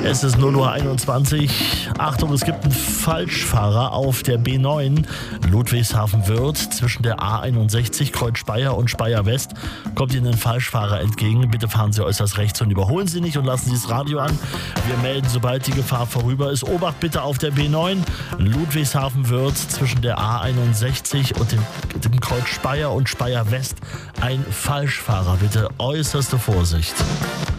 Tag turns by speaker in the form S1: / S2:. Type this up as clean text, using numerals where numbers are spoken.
S1: Es ist 0:21 Uhr. Achtung, es gibt einen Falschfahrer auf der B9 Ludwigshafen-Wörth zwischen der A61 Kreuz Speyer und Speyer West. Kommt Ihnen ein Falschfahrer entgegen. Bitte fahren Sie äußerst rechts und überholen Sie nicht und lassen Sie das Radio an. Wir melden, sobald die Gefahr vorüber ist. Obacht bitte auf der B9 Ludwigshafen-Wörth zwischen der A61 und dem Kreuz Speyer und Speyer West. Ein Falschfahrer. Bitte äußerste Vorsicht.